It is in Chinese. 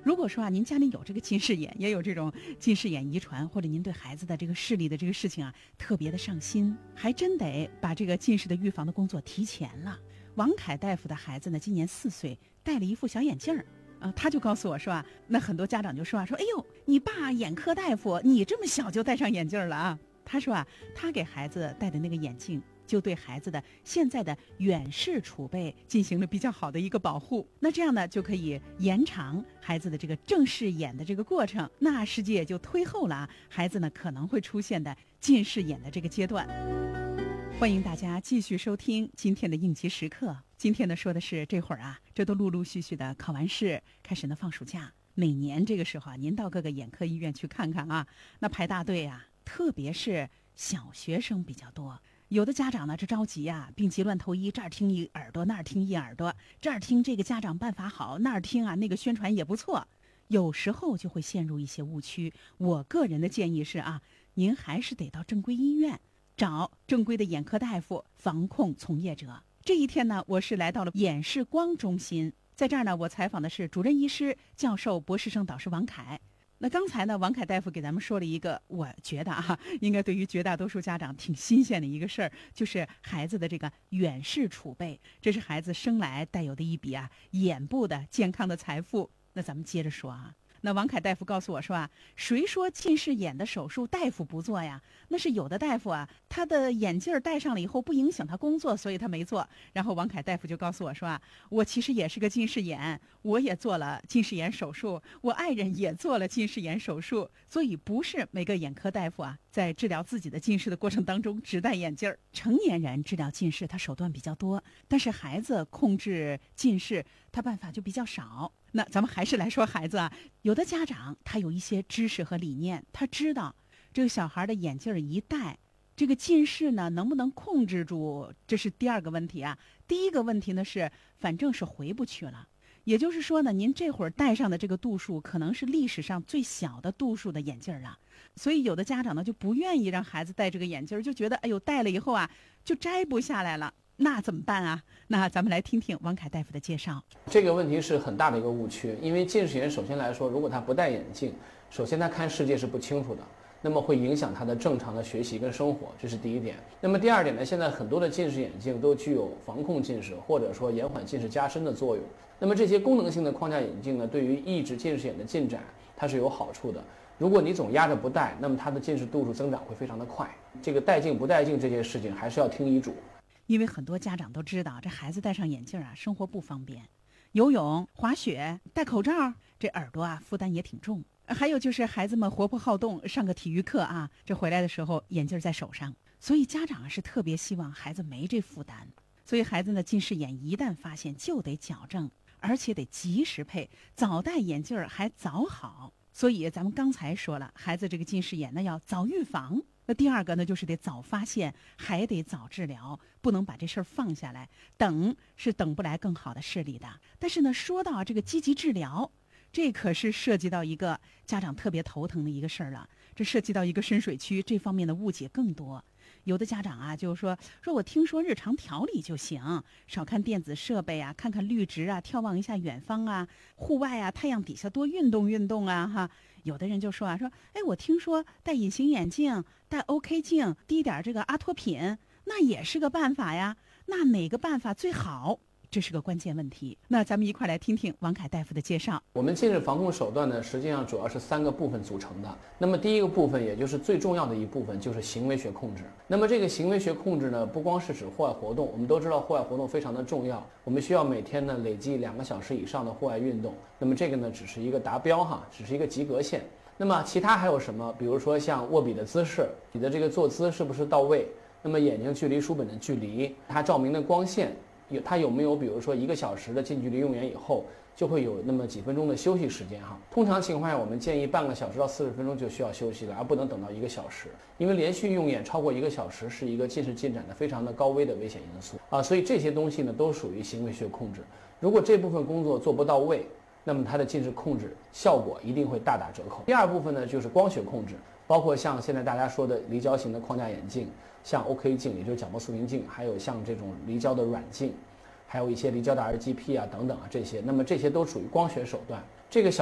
如果说啊，您家里有这个近视眼，也有这种近视眼遗传，或者您对孩子的这个视力的这个事情啊特别的上心，还真得把这个近视的预防的工作提前了。王凯大夫的孩子呢，今年4岁，戴了一副小眼镜儿。他就告诉我说啊，那很多家长就说啊，哎呦，你爸眼科大夫，你这么小就戴上眼镜了啊？他说啊，他给孩子戴的那个眼镜，就对孩子的现在的远视储备进行了比较好的一个保护。那这样呢，就可以延长孩子的这个正视眼的这个过程，那实际也就推后了孩子呢可能会出现的近视眼的这个阶段。欢迎大家继续收听今天的应急时刻。今天呢说的是这会儿啊，这都陆陆续续的考完试，开始呢放暑假。每年这个时候啊，您到各个眼科医院去看看啊，那排大队啊，特别是小学生比较多。有的家长呢这着急啊，病急乱投医，这儿听一耳朵，那儿听一耳朵，这儿听这个家长办法好，那儿听啊那个宣传也不错，有时候就会陷入一些误区。我个人的建议是啊，您还是得到正规医院找正规的眼科大夫、防控从业者。这一天呢，我是来到了眼视光中心，在这儿呢，我采访的是主任医师、教授、博士生导师王凯。那刚才呢，王凯大夫给咱们说了一个，我觉得啊，应该对于绝大多数家长挺新鲜的一个事儿，就是孩子的这个远视储备，这是孩子生来带有的一笔啊眼部的健康的财富。那咱们接着说啊。那王凯大夫告诉我说啊，谁说近视眼的手术大夫不做呀？那是有的大夫啊，他的眼镜戴上了以后不影响他工作，所以他没做。然后王凯大夫就告诉我说啊，我其实也是个近视眼，我也做了近视眼手术，我爱人也做了近视眼手术，所以不是每个眼科大夫啊，在治疗自己的近视的过程当中只戴眼镜儿。成年人治疗近视他手段比较多，但是孩子控制近视他办法就比较少。那咱们还是来说孩子啊，有的家长他有一些知识和理念，他知道这个小孩的眼镜一戴，这个近视呢能不能控制住，这是第二个问题啊。第一个问题呢是，反正是回不去了。也就是说呢，您这会儿戴上的这个度数可能是历史上最小的度数的眼镜了，所以有的家长呢就不愿意让孩子戴这个眼镜，就觉得哎呦戴了以后啊就摘不下来了。那怎么办啊？那咱们来听听王凯大夫的介绍。 这个问题是很大的一个误区，因为近视眼首先来说，如果他不戴眼镜，首先他看世界是不清楚的，那么会影响他的正常的学习跟生活，这是第一点。那么第二点呢，现在很多的近视眼镜都具有防控近视或者说延缓近视加深的作用。那么这些功能性的框架眼镜呢，对于抑制近视眼的进展，它是有好处的。如果你总压着不戴，那么它的近视度数增长会非常的快。这个戴镜不戴镜这件事情还是要听医嘱。 因为很多家长都知道，这孩子戴上眼镜啊，生活不方便，游泳、滑雪、戴口罩，这耳朵啊负担也挺重。还有就是孩子们活泼好动，上个体育课啊，这回来的时候眼镜在手上，所以家长是特别希望孩子没这负担。所以孩子的近视眼一旦发现就得矫正，而且得及时配，早戴眼镜还早好。所以咱们刚才说了，孩子这个近视眼呢要早预防。那第二个呢，就是得早发现，还得早治疗，不能把这事儿放下来，等是等不来更好的视力的。但是呢，说到这个积极治疗，这可是涉及到一个家长特别头疼的一个事儿了。这涉及到一个深水区，这方面的误解更多。有的家长啊，就说我听说日常调理就行，少看电子设备啊，看看绿植啊，眺望一下远方啊，户外啊，太阳底下多运动运动啊，哈。有的人就说哎，我听说戴隐形眼镜、戴 OK 镜，滴点这个阿托品，那也是个办法呀。那哪个办法最好？这是个关键问题。那咱们一块来听听王凯大夫的介绍。 我们近视防控手段呢，实际上主要是3个部分组成的。那么第一个部分，也就是最重要的一部分，就是行为学控制。那么这个行为学控制呢，不光是指户外活动，我们都知道户外活动非常的重要，我们需要每天呢累计2个小时以上的户外运动。那么这个呢，只是一个达标哈，只是一个及格线。那么其他还有什么？比如说像握笔的姿势，你的这个坐姿是不是到位？那么眼睛距离书本的距离，它照明的光线。它有没有比如说1个小时的近距离用眼以后就会有那么几分钟的休息时间哈？通常情况下我们建议半个小时到40分钟就需要休息了，而不能等到1个小时，因为连续用眼超过1个小时是一个近视进展的非常的高危的危险因素啊，所以这些东西呢都属于行为学控制。如果这部分工作做不到位，那么它的近视控制效果一定会大打折扣。第二部分呢就是光学控制，包括像现在大家说的离焦型的框架眼镜，像 OK 镜，也就是角膜塑形镜，还有像这种离焦的软镜，还有一些离焦的 RGP 啊等等啊这些，那么这些都属于光学手段。这个小